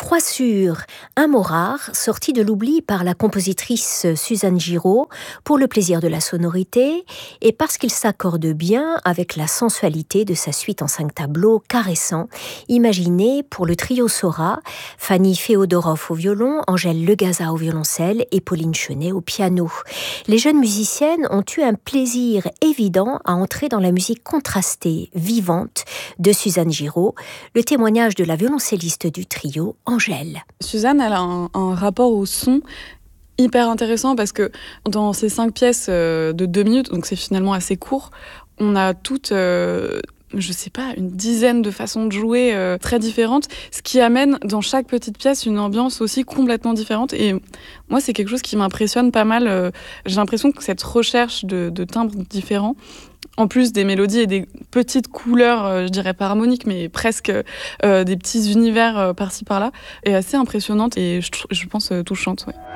Froissure, un mot rare sorti de l'oubli par la compositrice Suzanne Giraud pour le plaisir de la sonorité et parce qu'il s'accorde bien avec la sensualité de sa suite en 5 tableaux caressants, imaginés pour le trio Sora, Fanny Féodorov au violon, Angèle Legaza au violoncelle et Pauline Chenet au piano. Les jeunes musiciennes ont eu un plaisir évident à entrer dans la musique contrastée, vivante de Suzanne Giraud, le témoignage de la violoncelliste du trio, Angèle. Suzanne, elle a un rapport au son hyper intéressant parce que dans ces 5 pièces de 2 minutes, donc c'est finalement assez court, on a toutes, une dizaine de façons de jouer très différentes, ce qui amène dans chaque petite pièce une ambiance aussi complètement différente. Et moi, c'est quelque chose qui m'impressionne pas mal. J'ai l'impression que cette recherche de timbres différents, en plus des mélodies et des petites couleurs, je dirais pas harmoniques, mais presque des petits univers par-ci par-là, est assez impressionnante et je pense touchante. Ouais.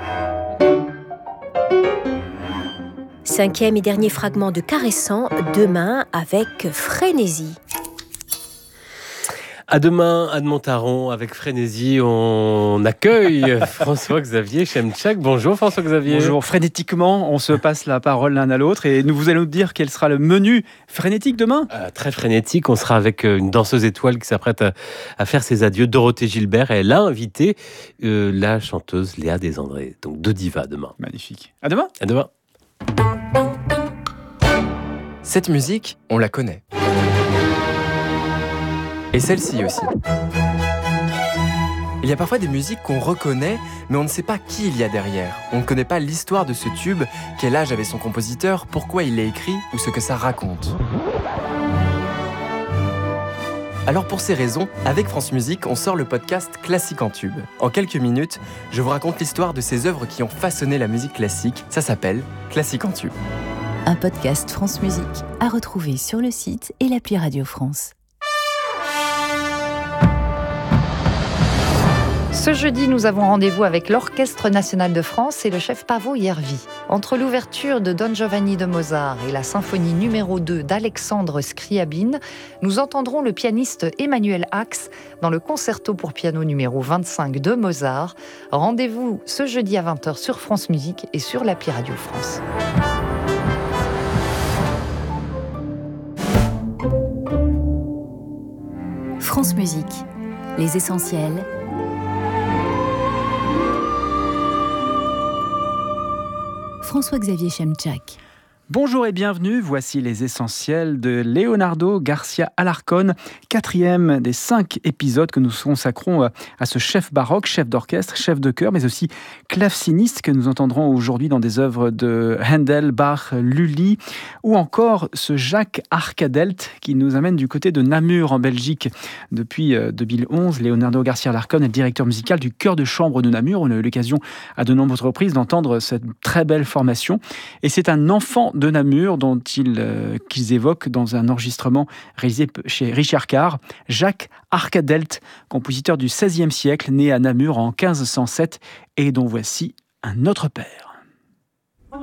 5e et dernier fragment de Caressant, demain avec Frénésie. À demain, Anne Montaron, avec Frénésie, on accueille François-Xavier Chemchak. Bonjour François-Xavier. Bonjour. Frénétiquement, on se passe la parole l'un à l'autre et vous allez nous dire quel sera le menu frénétique demain. Très frénétique, on sera avec une danseuse étoile qui s'apprête à faire ses adieux, Dorothée Gilbert. Elle a invité la chanteuse Léa Desandré. Donc 2 divas demain. Magnifique. À demain. À demain. Cette musique, on la connaît. Et celle-ci aussi. Il y a parfois des musiques qu'on reconnaît, mais on ne sait pas qui il y a derrière. On ne connaît pas l'histoire de ce tube, quel âge avait son compositeur, pourquoi il l'a écrit ou ce que ça raconte. Alors pour ces raisons, avec France Musique, on sort le podcast Classique en tube. En quelques minutes, je vous raconte l'histoire de ces œuvres qui ont façonné la musique classique. Ça s'appelle Classique en tube. Un podcast France Musique à retrouver sur le site et l'appli Radio France. Ce jeudi, nous avons rendez-vous avec l'Orchestre national de France et le chef Paavo Järvi. Entre l'ouverture de Don Giovanni de Mozart et la symphonie numéro 2 d'Alexandre Scriabine, nous entendrons le pianiste Emmanuel Ax dans le concerto pour piano numéro 25 de Mozart. Rendez-vous ce jeudi à 20h sur France Musique et sur l'appli Radio France. France Musique, les essentiels. François-Xavier Chemchak. Bonjour et bienvenue, voici les essentiels de Leonardo Garcia Alarcón, 4e des 5 épisodes que nous consacrons à ce chef baroque, chef d'orchestre, chef de chœur, mais aussi claveciniste que nous entendrons aujourd'hui dans des œuvres de Handel, Bach, Lully, ou encore ce Jacques Arkadelt qui nous amène du côté de Namur en Belgique. Depuis 2011, Leonardo Garcia Alarcón est directeur musical du chœur de chambre de Namur. On a eu l'occasion à de nombreuses reprises d'entendre cette très belle formation. Et c'est un enfant de Namur dont qu'ils évoquent dans un enregistrement réalisé chez Richard Carr, Jacques Arkadelt, compositeur du XVIe siècle, né à Namur en 1507 et dont voici un autre père.